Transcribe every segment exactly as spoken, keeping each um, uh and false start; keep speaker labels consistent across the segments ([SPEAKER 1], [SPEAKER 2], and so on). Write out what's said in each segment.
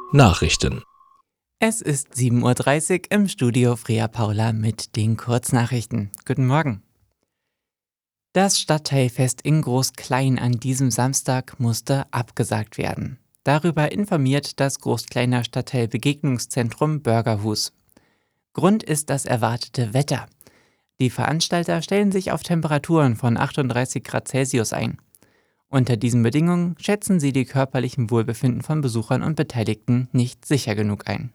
[SPEAKER 1] Nachrichten.
[SPEAKER 2] Es ist sieben Uhr dreißig im Studio Freya Paula mit den Kurznachrichten. Guten Morgen. Das Stadtteilfest in Groß-Klein an diesem Samstag musste abgesagt werden. Darüber informiert das Groß-Kleiner Stadtteilbegegnungszentrum Bürgerhus. Grund ist das erwartete Wetter. Die Veranstalter stellen sich auf Temperaturen von achtunddreißig Grad Celsius ein. Unter diesen Bedingungen schätzen sie die körperlichen Wohlbefinden von Besuchern und Beteiligten nicht sicher genug ein.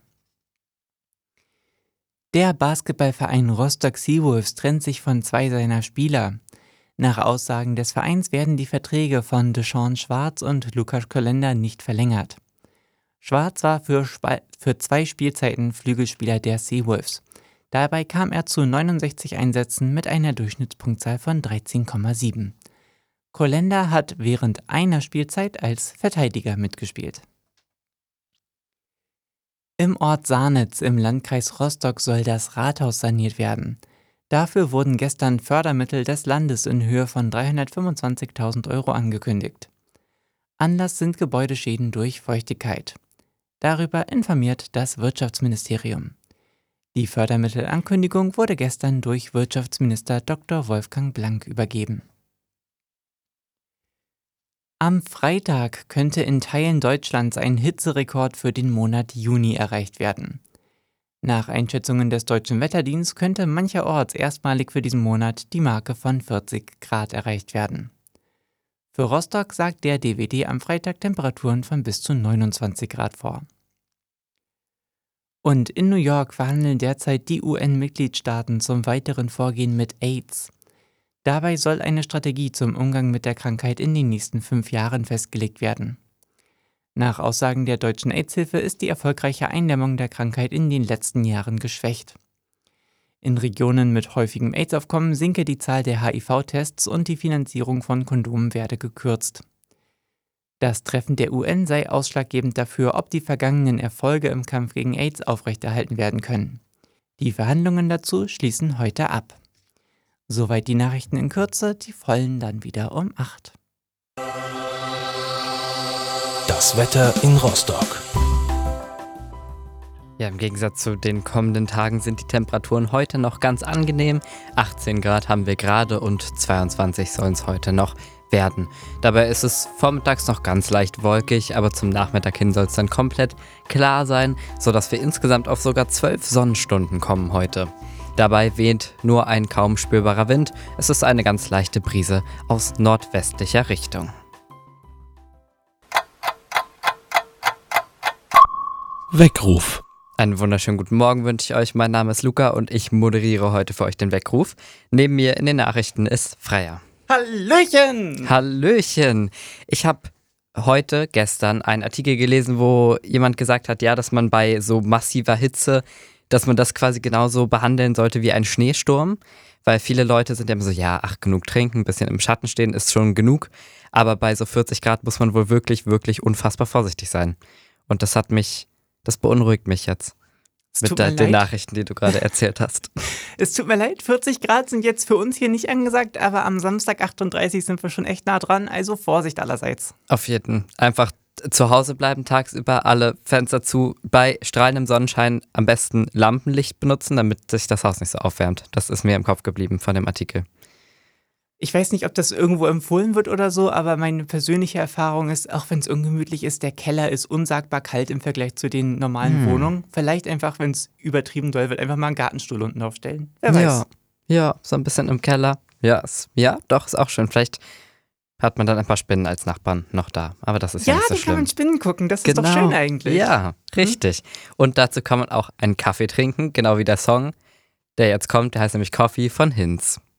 [SPEAKER 2] Der Basketballverein Rostock Seawolves trennt sich von zwei seiner Spieler. Nach Aussagen des Vereins werden die Verträge von Deshaun Schwarz und Lukas Kolender nicht verlängert. Schwarz war für, Sp- für zwei Spielzeiten Flügelspieler der Seawolves. Dabei kam er zu neunundsechzig Einsätzen mit einer Durchschnittspunktzahl von dreizehn Komma sieben. Kolender hat während einer Spielzeit als Verteidiger mitgespielt. Im Ort Sarnitz im Landkreis Rostock soll das Rathaus saniert werden. Dafür wurden gestern Fördermittel des Landes in Höhe von dreihundertfünfundzwanzigtausend Euro angekündigt. Anlass sind Gebäudeschäden durch Feuchtigkeit. Darüber informiert das Wirtschaftsministerium. Die Fördermittelankündigung wurde gestern durch Wirtschaftsminister Doktor Wolfgang Blank übergeben. Am Freitag könnte in Teilen Deutschlands ein Hitzerekord für den Monat Juni erreicht werden. Nach Einschätzungen des Deutschen Wetterdienstes könnte mancherorts erstmalig für diesen Monat die Marke von vierzig Grad erreicht werden. Für Rostock sagt der D W D am Freitag Temperaturen von bis zu neunundzwanzig Grad vor. Und in New York verhandeln derzeit die U N-Mitgliedstaaten zum weiteren Vorgehen mit AIDS. Dabei soll eine Strategie zum Umgang mit der Krankheit in den nächsten fünf Jahren festgelegt werden. Nach Aussagen der Deutschen AIDS-Hilfe ist die erfolgreiche Eindämmung der Krankheit in den letzten Jahren geschwächt. In Regionen mit häufigem AIDS-Aufkommen sinke die Zahl der H I V-Tests und die Finanzierung von Kondomen werde gekürzt. Das Treffen der U N sei ausschlaggebend dafür, ob die vergangenen Erfolge im Kampf gegen AIDS aufrechterhalten werden können. Die Verhandlungen dazu schließen heute ab. Soweit die Nachrichten in Kürze, die vollen dann wieder um acht.
[SPEAKER 1] Das Wetter in Rostock.
[SPEAKER 3] Ja, im Gegensatz zu den kommenden Tagen sind die Temperaturen heute noch ganz angenehm. achtzehn Grad haben wir gerade und zweiundzwanzig sollen es heute noch werden. Dabei ist es vormittags noch ganz leicht wolkig, aber zum Nachmittag hin soll es dann komplett klar sein, sodass wir insgesamt auf sogar zwölf Sonnenstunden kommen heute. Dabei weht nur ein kaum spürbarer Wind. Es ist eine ganz leichte Brise aus nordwestlicher Richtung.
[SPEAKER 1] Weckruf.
[SPEAKER 3] Einen wunderschönen guten Morgen wünsche ich euch. Mein Name ist Luca und ich moderiere heute für euch den Weckruf. Neben mir in den Nachrichten ist Freya.
[SPEAKER 2] Hallöchen!
[SPEAKER 3] Hallöchen! Ich habe heute, gestern, einen Artikel gelesen, wo jemand gesagt hat, ja, dass man bei so massiver Hitze, dass man das quasi genauso behandeln sollte wie ein Schneesturm, weil viele Leute sind ja immer so, ja, ach, genug trinken, ein bisschen im Schatten stehen ist schon genug, aber bei so vierzig Grad muss man wohl wirklich, wirklich unfassbar vorsichtig sein. Und das hat mich, das beunruhigt mich jetzt mit de- den Nachrichten, die du gerade erzählt hast.
[SPEAKER 2] Es tut mir leid, vierzig Grad sind jetzt für uns hier nicht angesagt, aber am Samstag achtunddreißig sind wir schon echt nah dran, also Vorsicht allerseits.
[SPEAKER 3] Auf jeden Fall. Einfach zu Hause bleiben, tagsüber alle Fenster zu, bei strahlendem Sonnenschein am besten Lampenlicht benutzen, damit sich das Haus nicht so aufwärmt. Das ist mir im Kopf geblieben von dem Artikel.
[SPEAKER 2] Ich weiß nicht, ob das irgendwo empfohlen wird oder so, aber meine persönliche Erfahrung ist, auch wenn es ungemütlich ist, der Keller ist unsagbar kalt im Vergleich zu den normalen hm. Wohnungen. Vielleicht einfach, wenn es übertrieben doll wird, einfach mal einen Gartenstuhl unten aufstellen. Wer weiß.
[SPEAKER 3] Ja, ja, so ein bisschen im Keller. Ja, ist, ja, doch, ist auch schön. Vielleicht hat man dann ein paar Spinnen als Nachbarn noch da. Aber das ist ja, ja nicht so schlimm. Ja, da kann man
[SPEAKER 2] Spinnen gucken. Das
[SPEAKER 3] genau.
[SPEAKER 2] ist doch schön eigentlich.
[SPEAKER 3] Ja, richtig. Hm? Und dazu kann man auch einen Kaffee trinken, genau wie der Song, der jetzt kommt. Der heißt nämlich Coffee von Hinz.